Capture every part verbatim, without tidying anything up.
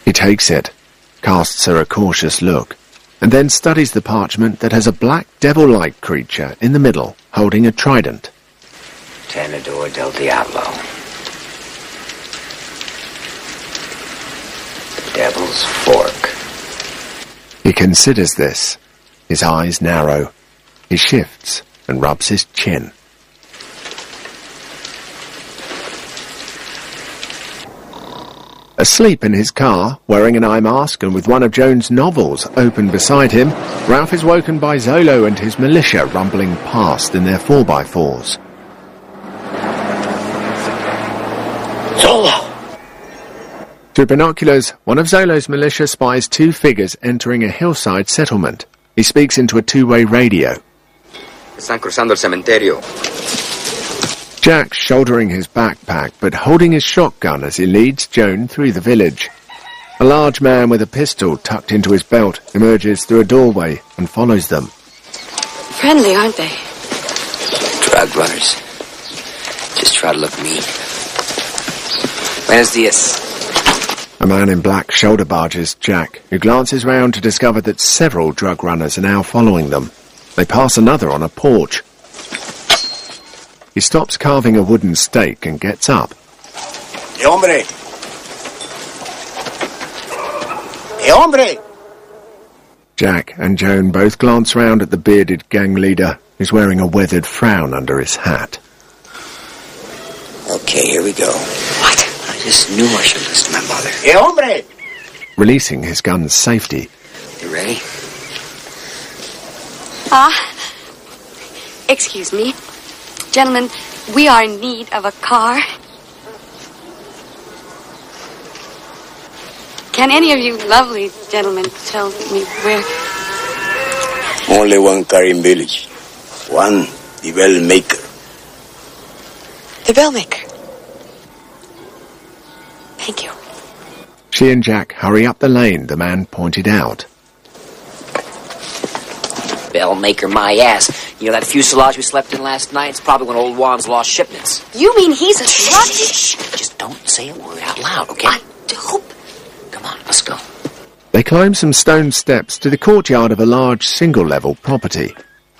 He takes it, casts her a cautious look, and then studies the parchment that has a black devil-like creature in the middle, holding a trident. Tenedor del Diablo. The Devil's Fork. He considers this. His eyes narrow. He shifts and rubs his chin. Asleep in his car, wearing an eye mask and with one of Joan's novels open beside him, Ralph is woken by Zolo and his militia rumbling past in their four by fours. Zolo! Through binoculars, one of Zolo's militia spies two figures entering a hillside settlement. He speaks into a two-way radio. Están cruzando el cementerio. Jack's shouldering his backpack, but holding his shotgun as he leads Joan through the village. A large man with a pistol tucked into his belt emerges through a doorway and follows them. Friendly, aren't they? Drug runners. Just try to look mean. Buenos dias. A man in black shoulder barges Jack, who glances round to discover that several drug runners are now following them. They pass another on a porch. He stops carving a wooden stake and gets up. ¡Eh, hombre! ¡Eh, hombre! Jack and Joan both glance round at the bearded gang leader, who's wearing a weathered frown under his hat. Okay, here we go. What? I just knew I should listen to my mother. ¡Eh, hombre! Releasing his gun's safety. You ready? Ah, excuse me. Gentlemen, we are in need of a car. Can any of you lovely gentlemen tell me where? Only one car in village. One, the bell maker. The bell maker. Thank you. She and Jack hurry up the lane the man pointed out. Bell maker my ass. You know that fuselage we slept in last night? It's probably when old Juan's lost shipments. You mean he's a truck? Shh! Just don't say a word out loud, okay? I hope. Come on, let's go. They climb some stone steps to the courtyard of a large single-level property.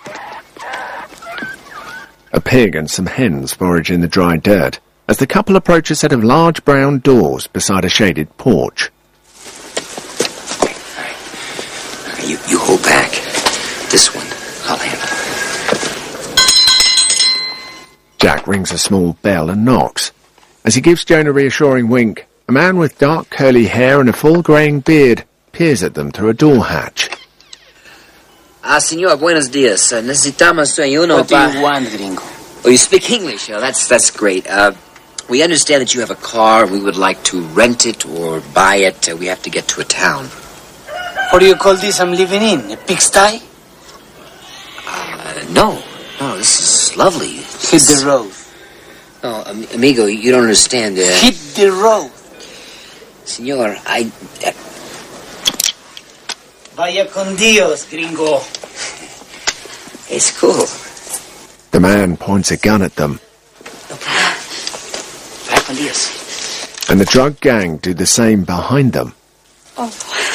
A pig and some hens forage in the dry dirt as the couple approach a set of large brown doors beside a shaded porch. You, you hold back. This one, I'll handle. Jack rings a small bell and knocks. As he gives Joan a reassuring wink, a man with dark curly hair and a full greying beard peers at them through a door hatch. Ah, señor, buenos dias. Uh, necesitamos uno What pa... do you want, gringo? Oh, you speak English? Oh, that's, that's great. Uh, we understand that you have a car. We would like to rent it or buy it. Uh, we have to get to a town. What do you call this I'm living in? A pigsty? Uh, no. No, this is lovely. Hit the road. No, am- amigo, you don't understand. Uh, Hit the road. Senor, I... Uh, Vaya con Dios, gringo. it's cool. The man points a gun at them, No problem. Vaya con Dios. and the drug gang do the same behind them. Oh,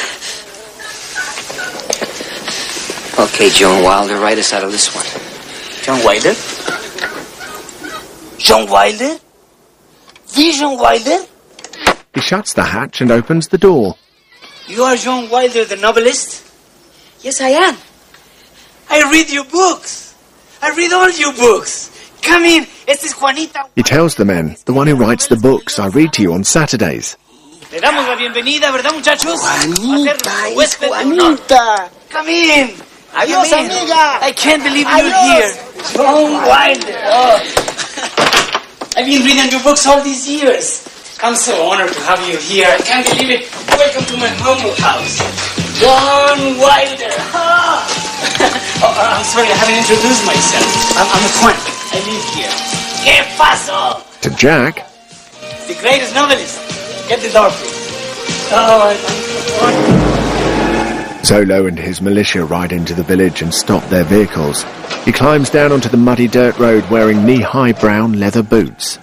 Okay, Joan Wilder, write us out of this one. John Wilder? John Wilder? Vision Wilder? He shuts the hatch and opens the door. You are John Wilder, the novelist? yes, I am. I read your books. I read all your books. Come in. Este es Juanita. He tells the men, the one who writes the books I read to you on Saturdays. Le damos la bienvenida, ¿verdad, muchachos? Juanita, Hacer es huésped de honor. Juanita. Come in. Adiós, Come in. amiga. I can't believe you're Adiós. here. John Wilder. Oh. I've been reading your books all these years. I'm so honored to have you here. I can't believe it. Welcome to my humble house. John Wilder. Ah. oh, I'm sorry, I haven't introduced myself. I'm, I'm Juan. I live here. ¿Qué pasó? To Jack, The greatest novelist. Get the door, please. Oh, I... Zolo and his militia ride into the village and stop their vehicles. He climbs down onto the muddy dirt road wearing knee-high brown leather boots.